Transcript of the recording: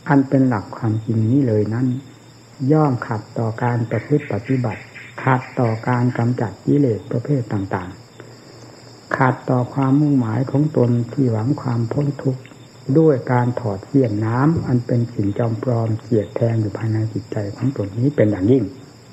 อันเป็นหลักความจริงนี้เลยนั้นย่อมขัดต่อการประพฤติปฏิบัติขัดต่อการกำจัดกิเลสประเภทต่างๆขัดต่อความมุ่งหมายของตนที่หวังความพ้นทุกข์ด้วยการถอดเสี้ยนน้ำอันเป็นสิ่งจอมปลอมเสียดแทงอยู่ภายในจิตใจของตนนี้เป็นอย่างยิ่ง